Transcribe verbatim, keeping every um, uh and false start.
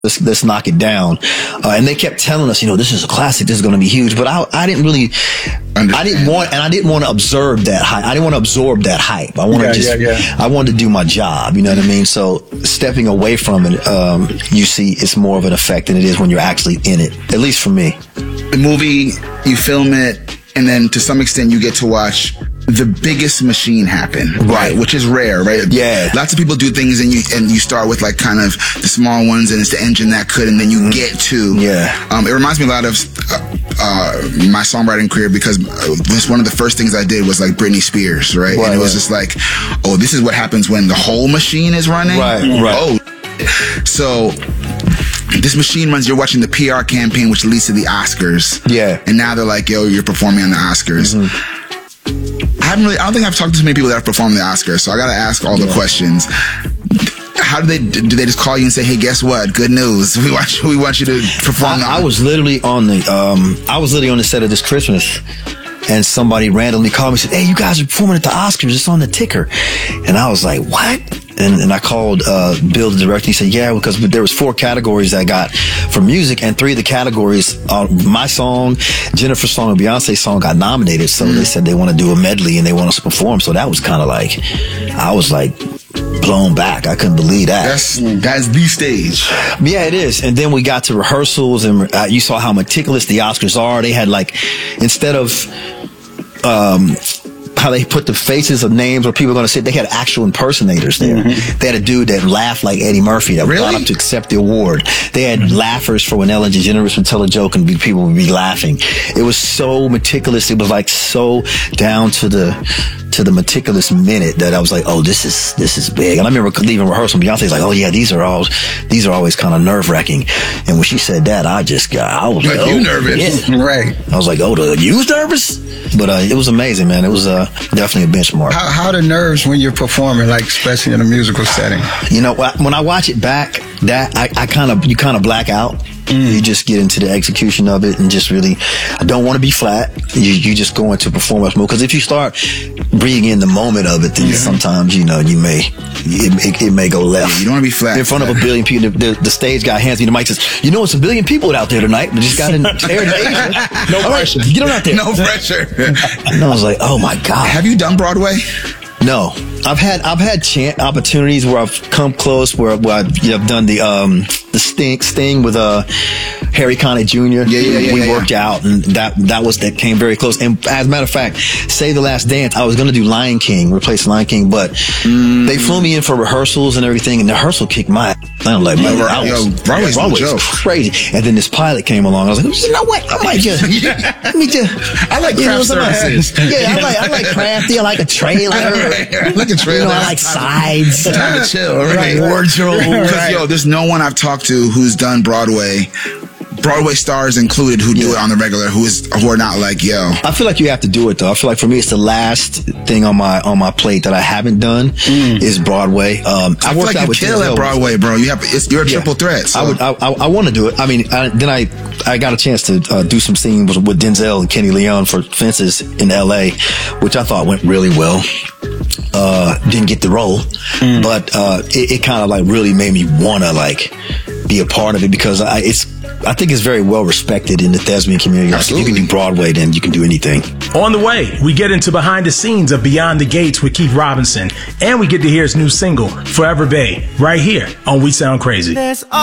Let's, let's knock it down. Uh, and they kept telling us, you know, this is a classic. This is going to be huge. But I, I didn't really, Understand. I didn't want, and I didn't want to observe that hype. I didn't want to absorb that hype. I wanted yeah, to just, yeah, yeah. I wanted to do my job. You know what I mean? So stepping away from it, um, you see, it's more of an effect than it is when you're actually in it. At least for me. The movie, you film it, and then to some extent you get to watch the biggest machine happen, right? right? Which is rare, right? Yeah. Lots of people do things and you and you start with like kind of the small ones and it's the engine that could, and then you mm-hmm. get to. Yeah. Um, it reminds me a lot of uh, uh, my songwriting career because this one of the first things I did was like Britney Spears, right? right and it was right. just like, oh, this is what happens when the whole machine is running. Right. Right. Oh, so. This machine runs, you're watching the P R campaign, which leads to the Oscars. Yeah. And now they're like, yo, you're performing on the Oscars. Mm-hmm. I haven't really, I don't think I've talked to so many people that have performed the Oscars, so I gotta ask all yeah. the questions. How do they, do they just call you and say, hey, guess what? Good news. We want you, we want you to perform. I, I was literally on the, um, I was literally on the set of this Christmas. And somebody randomly called me and said, hey, you guys are performing at the Oscars. It's on the ticker. And I was like, what? And, and I called uh, Bill, the director. He said, yeah, because there was four categories that I got for music. And three of the categories, uh, my song, Jennifer's song, and Beyonce's song got nominated. So mm. they said they want to do a medley and they want us to perform. So that was kind of like, I was like blown back. I couldn't believe that. That's, that's the stage. Yeah, it is. And then we got to rehearsals and uh, you saw how meticulous the Oscars are. They had like, instead of, um, how they put the faces of names where people are going to sit, they had actual impersonators there. Mm-hmm. They had a dude that laughed like Eddie Murphy that really? got up to accept the award. They had mm-hmm. laughers for when Ellen DeGeneres would tell a joke and be, people would be laughing. It was so meticulous. It was like so down to the to the meticulous minute that I was like, oh, this is this is big. And I remember leaving rehearsal, Beyonce's like, oh yeah, these are all these are always kind of nerve wracking. And when she said that, I just got I was like, like, you oh, nervous, yeah. right? I was like, oh, the you was nervous, but uh, it was amazing, man. It was uh, definitely a benchmark. How, how the nerves when you're performing, like especially in a musical setting? You know, when I watch it back, that I, I kind of you kind of black out. Mm. You just get into the execution of it and just really, I don't want to be flat. You you just go into performance mode. Because if you start bringing in the moment of it, then yeah. sometimes, you know, you may, it, it, it may go left. Yeah, you don't want to be flat. In front of a billion people, the, the, the stage guy hands me the mic and says, you know, it's a billion people out there tonight. We just got in there in Asia. No pressure. Right, get on out there. No pressure. And I was like, oh my God. Have you done Broadway? No, I've had I've had chan- opportunities where I've come close, where, where I've, you know, I've done the um the sting sting with uh Harry Connick Junior Yeah, yeah, yeah. We yeah, worked yeah. out, and that that was that came very close. And as a matter of fact, Say the Last Dance, I was gonna do Lion King, replace Lion King, but mm. they flew me in for rehearsals and everything, and the rehearsal kicked my ass. I'm like, man, yo, I was, yo, Broadway's Broadway's no joke. crazy. And then this pilot came along. I was like, you know what? I might just, let me just. I like you craft know, services. Yeah, I like I like crafty. I like a trailer. I like a trailer. You know, I like sides. Time to chill, right? Wardrobe. Because Right. yo, there's no one I've talked to who's done Broadway. Broadway stars included who do yeah. it on the regular, who is who are not like, yo. I feel like you have to do it though. I feel like for me, it's the last thing on my on my plate that I haven't done mm. is Broadway. Um, I, I feel like you kill at Broadway, bro. You have it's, you're a yeah. triple threat. So. I would, I, I, I want to do it. I mean, I, then I I got a chance to uh, do some scenes with, with Denzel and Kenny Leon for Fences in L A, which I thought went really well. Uh, didn't get the role, mm. but uh, it, it kind of like really made me wanna like be a part of it because I it's. I think it's very well respected in the thespian community. Like if you can do Broadway, then you can do anything. On the way, we get into behind the scenes of Beyond the Gates with Keith Robinson, and we get to hear his new single, Forever Bae, right here on We Sound Crazy.